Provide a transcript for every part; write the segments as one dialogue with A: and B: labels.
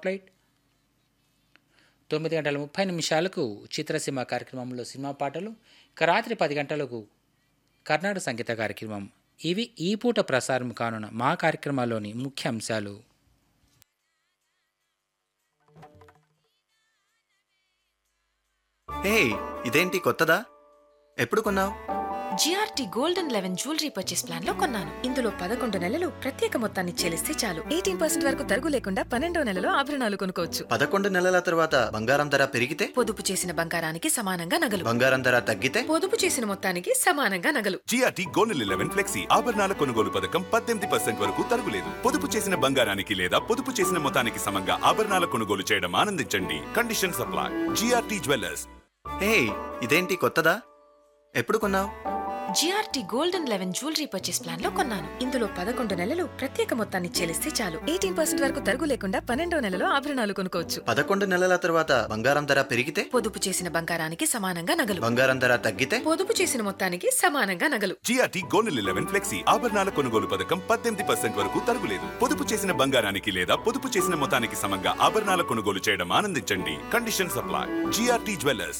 A: Spotlight. 9 గంటల 30 నిమిషాలకు చిత్రసీమ కార్యక్రమంలో సినిమా పాటలు. ఇక రాత్రి 10 గంటలకు కర్ణాటక సంగీత కార్యక్రమం. ఇవి ఈ పూట ప్రసారం కానున్న మా కార్యక్రమాల్లోని ముఖ్య అంశాలు.
B: హే, ఇదేంటి కొత్తదా? ఎప్పుడు కొన్నావు?
C: GRT gold and 11 jewellery purchase plan లో కొన్నాను. ఇందులో 11 నెలలు ప్రత్యేక మొత్తాన్ని చెల్లిస్తే చాలు 18% వరకు తరుగు లేకుండా 12వ నెలలో ఆభరణాలు కొనుక్కోవచ్చు.
B: 11 నెలల తర్వాత బంగారం ధర పెరిగితే?
C: పొదుపు చేసిన బంగారానికి సమానంగా నగలు.
B: బంగారం ధర తగ్గితే?
C: పొదుపు చేసిన మొత్తానికి సమానంగా నగలు.
D: జిఆర్టీ గోల్డ్ 11 ఫ్లెక్సీ ఆభరణాల కొనుగోలు పథకం 18% వరకు తరుగులేదు. పొదుపు చేసిన బంగారానికి లేదా పొదుపు చేసిన మొత్తానికి సమంగా ఆభరణాల కొనుగోలు చేయడం ఆనందించండి. Condition supply. GRT jewellers.
B: హే, ఇదేంటి కొత్తదా? ఎప్పుడు కొన్నావు?
C: GRT gold and 11 jewellery purchase plan లో కొన్నాను. ఇందులో 11 నెలలు ప్రత్యేక మొత్తాన్ని చెల్లిస్తే చాలు 18% వరకు తరుగు లేకుండా 12వ నెలలో ఆభరణాలు కొనుక్కోవచ్చు.
B: 11 నెలల తర్వాత బంగారం ధర పెరిగితే?
C: పొదుపు చేసిన బంగారానికి సమానంగా నగలు.
B: బంగారం ధర తగ్గితే?
C: పొదుపు చేసిన మొత్తానికి సమానంగా నగలు.
D: జిఆర్టీ గోల్డ్ 11 ఫ్లెక్సీ ఆభరణాల కొనుగోలు పథకం 18% వరకు తరుగులేదు. పొదుపు చేసిన బంగారానికి లేదా పొదుపు చేసిన మొత్తానికి సమంగా ఆభరణాల కొనుగోలు చేయడం ఆనందించండి. Condition supply. GRT jewellers.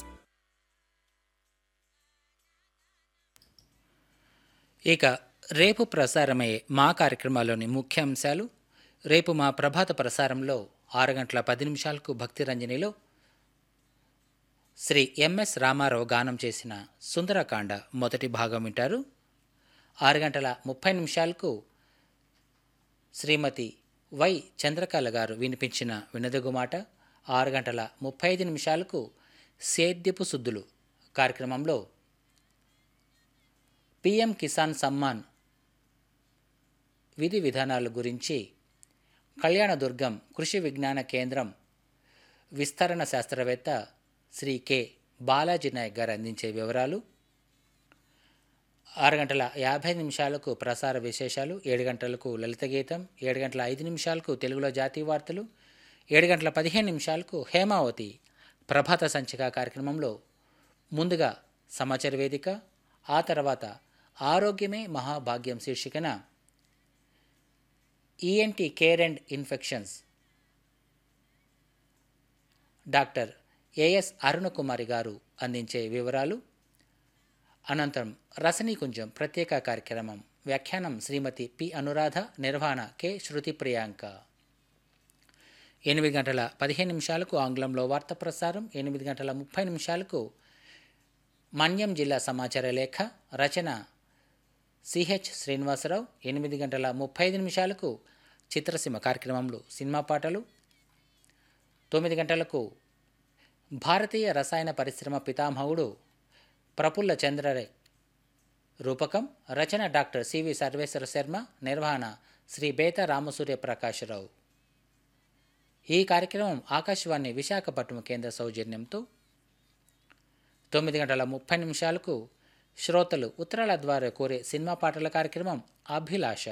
A: ఇక రేపు ప్రసారమయ్యే మా కార్యక్రమాల్లోని ముఖ్య అంశాలు. రేపు మా ప్రభాత ప్రసారంలో 6 గంటల 10 నిమిషాలకు భక్తి రంజనిలో శ్రీ ఎంఎస్ రామారావు గానం చేసిన సుందరకాండ మొదటి భాగం వింటారు. 6 గంటల 30 నిమిషాలకు శ్రీమతి వై చంద్రకళ గారు వినిపించిన వినదగు మాట. 6 గంటల 35 నిమిషాలకు సేద్యపు సుద్దులు కార్యక్రమంలో పిఎం కిసాన్ సమ్మాన్ విధి విధానాల గురించి కళ్యాణదుర్గం కృషి విజ్ఞాన కేంద్రం విస్తరణ శాస్త్రవేత్త శ్రీ కె బాలాజీ నాయక్ గారు అందించే వివరాలు. 6 గంటల 50 నిమిషాలకు ప్రసార విశేషాలు. 7 గంటలకు లలిత గీతం. 7 గంటల 5 నిమిషాలకు తెలుగులో జాతీయ వార్తలు. 7 గంటల 15 నిమిషాలకు హేమావతి ప్రభాత సంచిక కార్యక్రమంలో ముందుగా సమాచార వేదిక, ఆ తర్వాత ఆరోగ్యమే మహాభాగ్యం శీర్షికన ENT care and infections doctor as Arunakumari గారు అందించే వివరాలు. అనంతరం రసనీకుంజం ప్రత్యేక కార్యక్రమం. వ్యాఖ్యానం శ్రీమతి పి అనురాధ. నిర్వహణ కె శృతి ప్రియాంక. 8 గంటల 15 నిమిషాలకు ఆంగ్లంలో వార్త ప్రసారం. 8 గంటల 30 నిమిషాలకు మన్యం జిల్లా సమాచార లేఖ. రచన సిహెచ్ శ్రీనివాసరావు. 8 గంటల 35 నిమిషాలకు చిత్రసీమ కార్యక్రమంలో సినిమా పాటలు. 9 గంటలకు భారతీయ రసాయన పరిశ్రమ పితామహుడు ప్రఫుల్ల చంద్ర రూపకం. రచన డాక్టర్ సివి సర్వేశ్వర శర్మ. నిర్వహణ శ్రీ బేత రామసూర్య ప్రకాశరావు. ఈ కార్యక్రమం ఆకాశవాణి విశాఖపట్నం కేంద్ర సౌజన్యంతో. 9 గంటల 30 నిమిషాలకు శ్రోతలు ఉత్తరాల ద్వారా కోరే సినిమా పాటల కార్యక్రమం అభిలాష.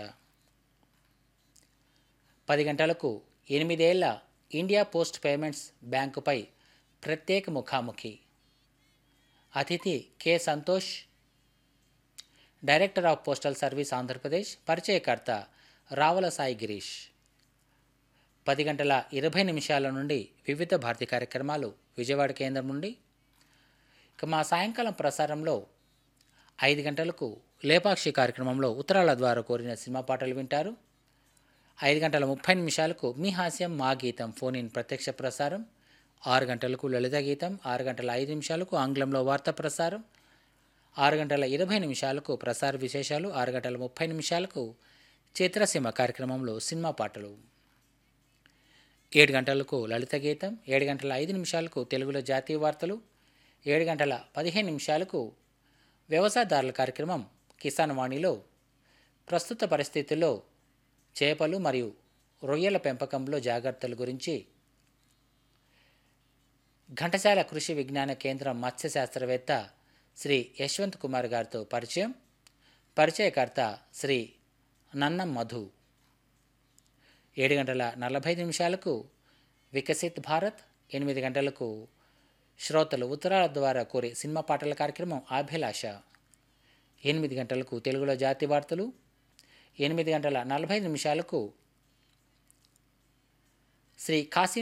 A: 10 గంటలకు 8 ఏళ్ల ఇండియా పోస్ట్ పేమెంట్స్ బ్యాంకుపై ప్రత్యేక ముఖాముఖి. అతిథి K Santosh, director of postal service Andhra Pradesh. పరిచయకర్త రావల సాయి గిరీష్. 10 గంటల 20 నిమిషాల నుండి వివిధ భారతి కార్యక్రమాలు విజయవాడ కేంద్రం నుండి. ఇక మా సాయంకాలం ప్రసారంలో 5 గంటలకు లేపాక్షి కార్యక్రమంలో ఉత్తరాల ద్వారా కోరిన సినిమా పాటలు వింటారు. 5 గంటల 30 నిమిషాలకు మీ హాస్యం మా గీతం ఫోన్ ఇన్ ప్రత్యక్ష ప్రసారం. 6 గంటలకు లలిత గీతం. 6 గంటల 5 నిమిషాలకు ఆంగ్లంలో వార్తా ప్రసారం. 6 గంటల 20 నిమిషాలకు ప్రసార విశేషాలు. 6 గంటల 30 నిమిషాలకు చిత్రసీమ కార్యక్రమంలో సినిమా పాటలు. 7 గంటలకు లలిత గీతం. 7 గంటల 5 నిమిషాలకు తెలుగులో జాతీయ వార్తలు. 7 గంటల 15 నిమిషాలకు వ్యవసాయదారుల కార్యక్రమం కిసాన్ వాణిలో ప్రస్తుత పరిస్థితుల్లో చేపలు మరియు రొయ్యల పెంపకంలో జాగ్రత్తల గురించి ఘంటసాల కృషి విజ్ఞాన కేంద్రం మత్స్య శాస్త్రవేత్త శ్రీ యశ్వంత్ కుమార్ గారితో పరిచయం. పరిచయకర్త శ్రీ నన్నం మధు. 7 గంటల 45 నిమిషాలకు వికసిత్ భారత్. 8 గంటలకు శ్రోతలు ఉత్తరాల ద్వారా కోరే సినిమా పాటల కార్యక్రమం అభిలాష. 8 గంటలకు తెలుగులో జాతీయ వార్తలు. 8 గంటల 45 నిమిషాలకు శ్రీ కాశీ